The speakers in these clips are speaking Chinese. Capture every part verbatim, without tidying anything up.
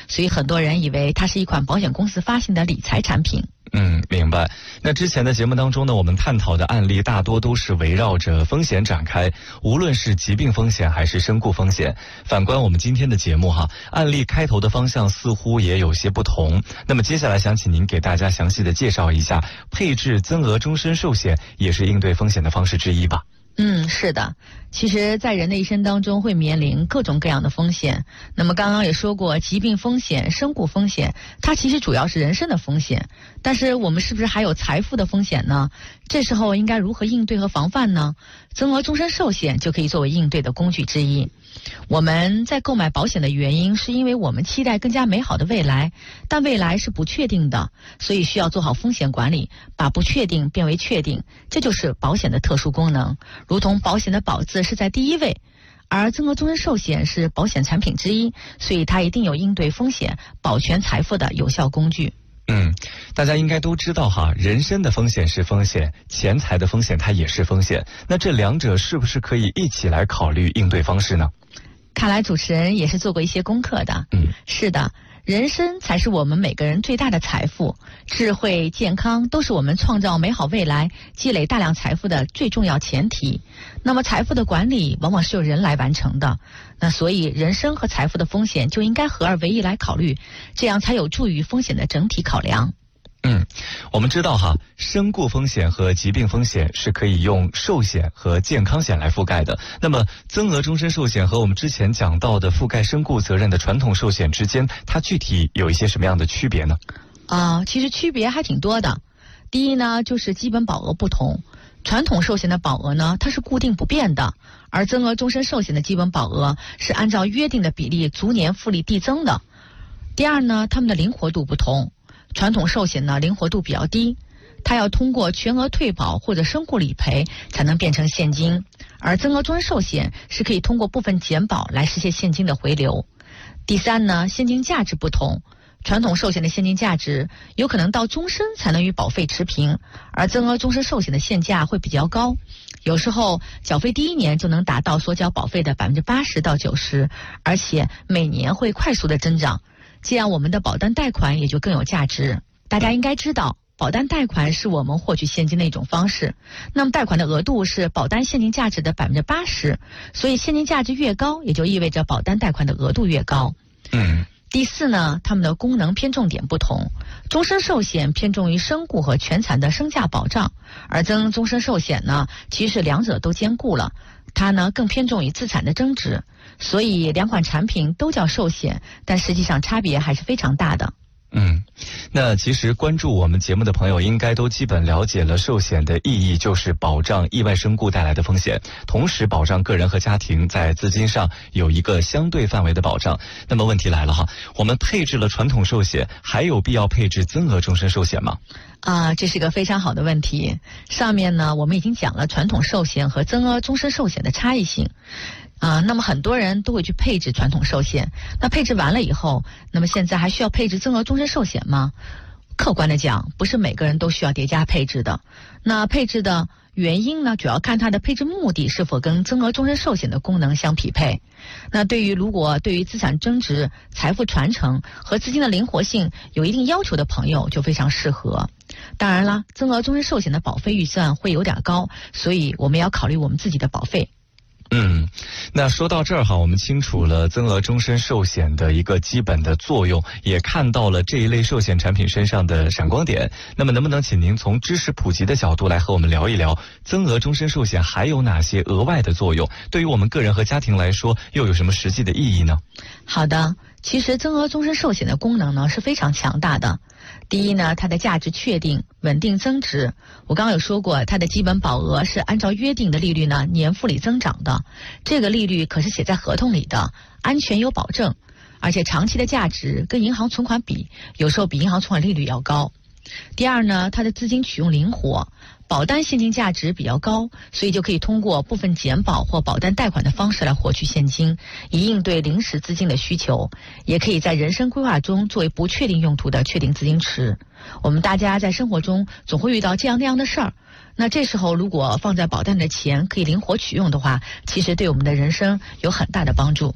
所以很多人以为它是一款保险公司发行的理财产品。 嗯，明白。那之前的节目当中呢，我们探讨的案例大多都是围绕着风险展开，无论是疾病风险还是身故风险。反观我们今天的节目哈，案例开头的方向似乎也有些不同。那么接下来想请您给大家详细的介绍一下，配置增额终身寿险也是应对风险的方式之一吧。 嗯，是的，其实在人的一生当中会面临各种各样的风险。那么刚刚也说过，疾病风险、身故风险，它其实主要是人身的风险。但是我们是不是还有财富的风险呢？这时候应该如何应对和防范呢？增额终身寿险就可以作为应对的工具之一。我们在购买保险的原因是因为我们期待更加美好的未来，但未来是不确定的，所以需要做好风险管理，把不确定变为确定，这就是保险的特殊功能。如同保险的保字是在第一位，而增额终身寿险是保险产品之一，所以它一定有应对风险、保全财富的有效工具。 嗯，大家应该都知道哈，人身的风险是风险，钱财的风险它也是风险。那这两者是不是可以一起来考虑应对方式呢？ 看来主持人也是做过一些功课的。 嗯， 是的，人身才是我们每个人最大的财富，智慧、健康都是我们创造美好未来、积累大量财富的最重要前提。那么财富的管理往往是由人来完成的，那所以人身和财富的风险就应该合二为一来考虑，这样才有助于风险的整体考量。 嗯，我们知道哈，身故风险和疾病风险是可以用寿险和健康险来覆盖的。那么增额终身寿险和我们之前讲到的覆盖身故责任的传统寿险之间，它具体有一些什么样的区别呢？ 啊、呃，其实区别还挺多的。第一呢，就是基本保额不同。传统寿险的保额呢，它是固定不变的，而增额终身寿险的基本保额是按照约定的比例逐年复利递增的。第二呢，它们的灵活度不同。传统寿险呢，灵活度比较低，它要通过全额退保或者身故理赔才能变成现金，而增额终身寿险是可以通过部分减保来实现现金的回流。第三呢，现金价值不同。传统寿险的现金价值有可能到终身才能与保费持平，而增额终身寿险的现价会比较高，有时候缴费第一年就能达到所缴保费的百分之八十到九十，而且每年会快速的增长，这样我们的保单贷款也就更有价值。大家应该知道，保单贷款是我们获取现金的一种方式，那么贷款的额度是保单现金价值的百分之八十，所以现金价值越高，也就意味着保单贷款的额度越高。 嗯。 第四呢，它们的功能偏重点不同。终身寿险偏重于身故和全残的身价保障，而增终身寿险呢，其实两者都兼顾了，它呢更偏重于资产的增值。所以两款产品都叫寿险，但实际上差别还是非常大的。 嗯，那其实关注我们节目的朋友应该都基本了解了，寿险的意义就是保障意外身故带来的风险，同时保障个人和家庭在资金上有一个相对范围的保障。那么问题来了哈，我们配置了传统寿险，还有必要配置增额终身寿险吗？ 啊、呃，这是个非常好的问题。上面呢，我们已经讲了传统寿险和增额终身寿险的差异性。啊、呃，那么很多人都会去配置传统寿险，那配置完了以后，那么现在还需要配置增额终身寿险吗？客观的讲，不是每个人都需要叠加配置的。那配置的原因呢，主要看它的配置目的是否跟增额终身寿险的功能相匹配。那对于如果对于资产增值、财富传承和资金的灵活性有一定要求的朋友，就非常适合。当然啦，增额终身寿险的保费预算会有点高，所以我们要考虑我们自己的保费。 嗯，那说到这儿哈，我们清楚了增额终身寿险的一个基本的作用，也看到了这一类寿险产品身上的闪光点。那么能不能请您从知识普及的角度来和我们聊一聊，增额终身寿险还有哪些额外的作用？对于我们个人和家庭来说，又有什么实际的意义呢？ 好的，其实增额终身寿险的功能呢是非常强大的。第一呢，它的价值确定、稳定增值。我刚刚有说过，它的基本保额是按照约定的利率呢年复利增长的，这个利率可是写在合同里的，安全有保证，而且长期的价值跟银行存款比，有时候比银行存款利率要高。第二呢，它的资金取用灵活，保单现金价值比较高，所以就可以通过部分减保或保单贷款的方式来获取现金，以应对临时资金的需求，也可以在人生规划中作为不确定用途的确定资金池。我们大家在生活中总会遇到这样那样的事儿，那这时候如果放在保单的钱可以灵活取用的话，其实对我们的人生有很大的帮助。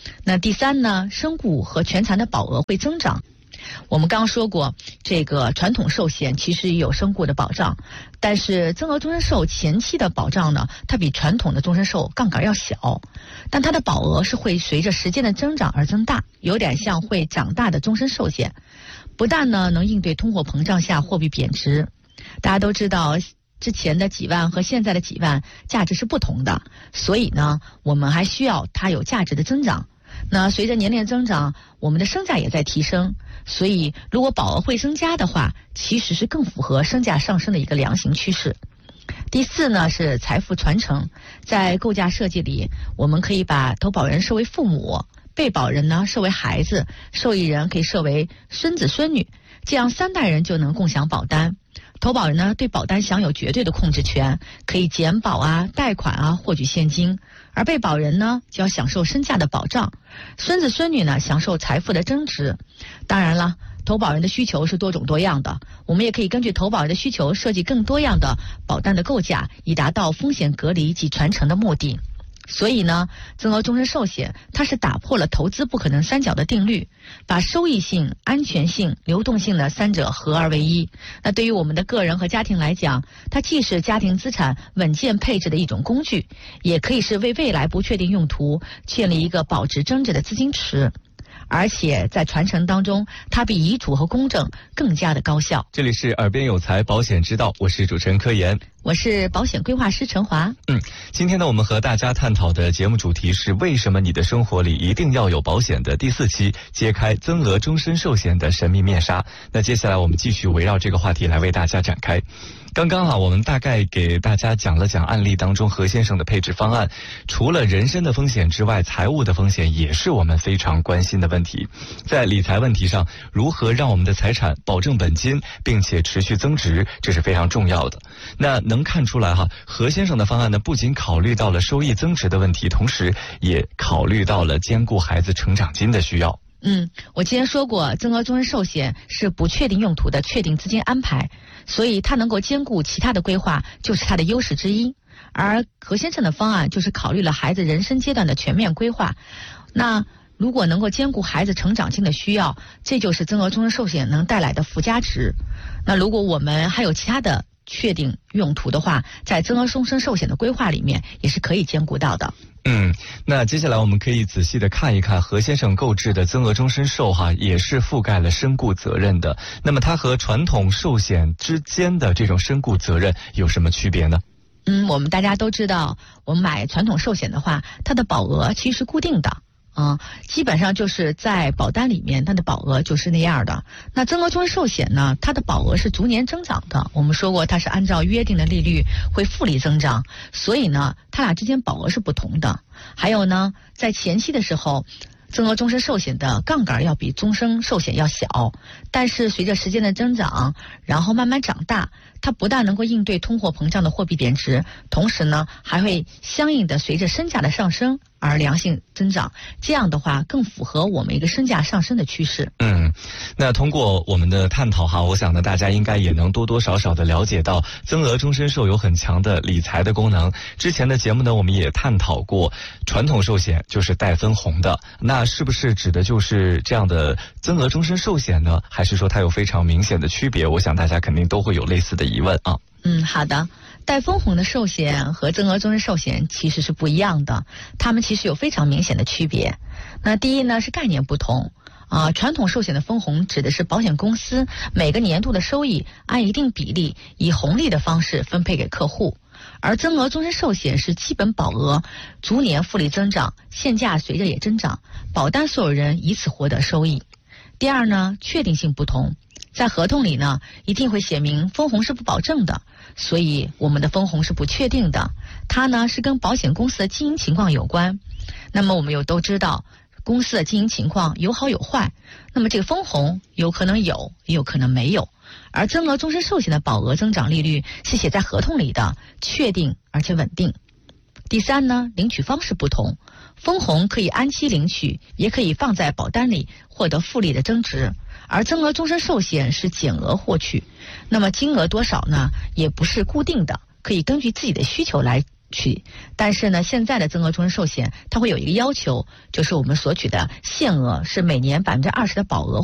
那第三呢，身故和全残的保额会增长。我们刚刚说过，这个传统寿险其实也有身故的保障，但是增额终身寿前期的保障呢，它比传统的终身寿杠杆要小，但它的保额是会随着时间的增长而增大，有点像会长大的终身寿险。不但呢能应对通货膨胀下货币贬值，大家都知道之前的几万和现在的几万价值是不同的，所以呢我们还需要它有价值的增长。那随着年龄增长，我们的身价也在提升，所以如果保额会增加的话，其实是更符合身价上升的一个良性趋势。第四呢是财富传承，在构架设计里，我们可以把投保人设为父母，被保人呢设为孩子，受益人可以设为孙子孙女，这样三代人就能共享保单。投保人呢对保单享有绝对的控制权，可以减保啊、贷款啊、获取现金，而被保人呢就要享受身价的保障，孙子孙女呢享受财富的增值。当然了，投保人的需求是多种多样的，我们也可以根据投保人的需求设计更多样的保单的构架，以达到风险隔离及传承的目的。所以呢，增额终身寿险它是打破了投资不可能三角的定律，把收益性、安全性、流动性的三者合二为一。那对于我们的个人和家庭来讲，它既是家庭资产稳健配置的一种工具，也可以是为未来不确定用途建立一个保值增值的资金池。而且在传承当中，它比遗嘱和公证更加的高效。 这里是耳边有财保险之道，我是主持人柯岩， 我是保险规划师陈华。 嗯，今天呢，我们和大家探讨的节目主题是为什么你的生活里一定要有保险的第四期，揭开增额终身寿险的神秘面纱。那接下来我们继续围绕这个话题来为大家展开。刚刚啊，我们大概给大家讲了讲案例当中何先生的配置方案。除了人身的风险之外，财务的风险也是我们非常关心的问题。在理财问题上，如何让我们的财产保证本金，并且持续增值，这是非常重要的。那能看出来哈，何先生的方案呢，不仅考虑到了收益增值的问题，同时也考虑到了兼顾孩子成长金的需要。 嗯，我之前说过，增额终身寿险是不确定用途的确定资金安排，所以它能够兼顾其他的规划，就是它的优势之一。而何先生的方案就是考虑了孩子人生阶段的全面规划。那如果能够兼顾孩子成长金的需要，这就是增额终身寿险能带来的附加值。那如果我们还有其他的确定用途的话，在增额终身寿险的规划里面也是可以兼顾到的。 嗯，那接下来我们可以仔细的看一看何先生购置的增额终身寿哈，也是覆盖了身故责任的。那么它和传统寿险之间的这种身故责任有什么区别呢？ 嗯，我们大家都知道，我们买传统寿险的话，它的保额其实是固定的。啊、嗯，基本上就是在保单里面，它的保额就是那样的。那增额终身寿险呢，它的保额是逐年增长的。我们说过，它是按照约定的利率会复利增长，所以呢，它俩之间保额是不同的。还有呢，在前期的时候，增额终身寿险的杠杆要比终身寿险要小，但是随着时间的增长，然后慢慢长大，它不但能够应对通货膨胀的货币贬值，同时呢，还会相应的随着身价的上升而良性增长，这样的话更符合我们一个身价上升的趋势。 嗯，那通过我们的探讨哈，我想呢，大家应该也能多多少少的了解到增额终身寿有很强的理财的功能。之前的节目呢，我们也探讨过传统寿险就是带分红的，那是不是指的就是这样的增额终身寿险呢？还是说它有非常明显的区别？我想大家肯定都会有类似的疑问啊。 嗯，好的。带分红的寿险和增额终身寿险其实是不一样的，它们其实有非常明显的区别。那第一呢是概念不同啊、呃，传统寿险的分红指的是保险公司每个年度的收益按一定比例以红利的方式分配给客户，而增额终身寿险是基本保额逐年复利增长，现价随着也增长，保单所有人以此获得收益。第二呢，确定性不同，在合同里呢一定会写明分红是不保证的，所以我们的分红是不确定的，它呢是跟保险公司的经营情况有关。那么我们又都知道公司的经营情况有好有坏，那么这个分红有可能有，也有可能没有。而增额终身寿险的保额增长利率是写在合同里的，确定而且稳定。第三呢，领取方式不同，分红可以按期领取，也可以放在保单里获得复利的增值，而增额终身寿险是减额获取，那么金额多少呢，也不是固定的，可以根据自己的需求来取，但是呢，现在的增额终身寿险它会有一个要求，就是我们索取的限额是每年百分之二十的保额